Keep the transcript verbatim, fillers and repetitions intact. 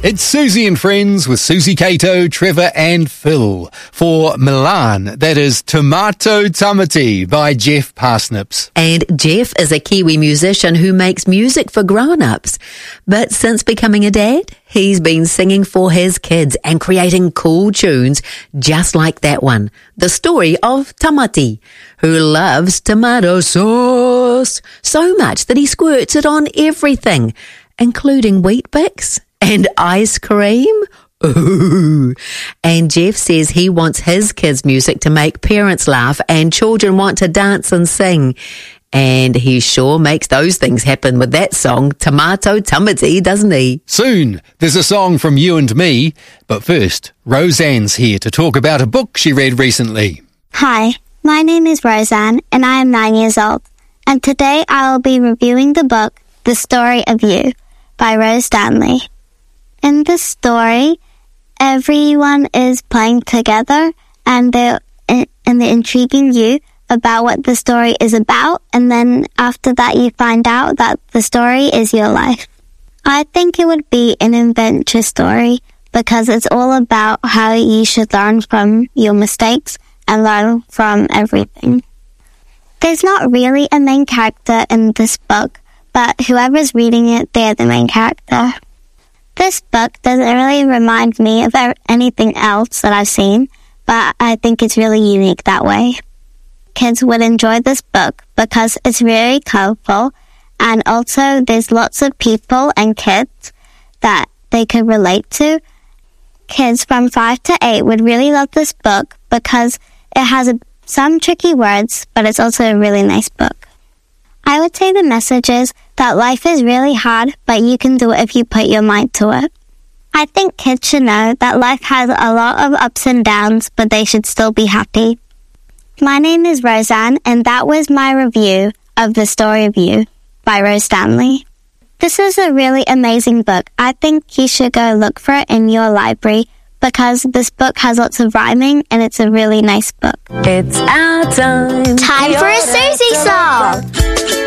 It's Susie and Friends with Susie Cato, Trevor and Phil for Milan. That is Tomato Tamati by Jeff Parsnips. And Jeff is a Kiwi musician who makes music for grown-ups. But since becoming a dad, he's been singing for his kids and creating cool tunes just like that one. The story of Tamati, who loves tomato sauce so much that he squirts it on everything, including Weet-Bix and ice cream. Ooh. And Jeff says he wants his kids' music to make parents laugh and children want to dance and sing. And he sure makes those things happen with that song, Tomato Tamati, doesn't he? Soon, there's a song from you and me. But first, Roseanne's here to talk about a book she read recently. Hi, my name is Roseanne and I am nine years old. And today I will be reviewing the book, The Story of You, by Rose Stanley. In the story, everyone is playing together and they're, and they're intriguing you about what the story is about, and then after that you find out that the story is your life. I think it would be an adventure story because it's all about how you should learn from your mistakes and learn from everything. There's not really a main character in this book, but whoever's reading it, they're the main character. This book doesn't really remind me of anything else that I've seen, but I think it's really unique that way. Kids would enjoy this book because it's very colorful, and also there's lots of people and kids that they could relate to. Kids from five to eight would really love this book because it has a, some tricky words, but it's also a really nice book. I would say the message is that life is really hard, but you can do it if you put your mind to it. I think kids should know that life has a lot of ups and downs, but they should still be happy. My name is Roseanne, and that was my review of The Story of You by Rose Stanley. This is a really amazing book. I think you should go look for it in your library because this book has lots of rhyming and it's a really nice book. It's our time. Time for a Susie song!